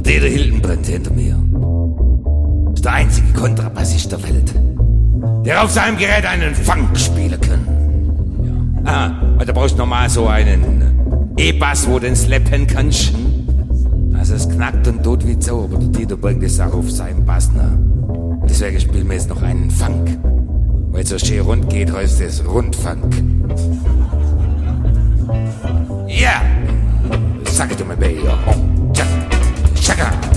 Dieter Hildenbrand hinter mir. Ist der einzige Kontrabassist der Welt, der auf seinem Gerät einen Funk spielen kann. Ja. Da brauchst du nochmal so einen E-Bass, wo du den slappen kannst. Also es knackt und tut wie so, aber der Dieter bringt es auch auf seinen Bass, ne? Und deswegen spielen wir jetzt noch einen Funk. Weil es so schön rund geht, heißt es Rundfunk. Ja! Sag it to me, baby. Chaka.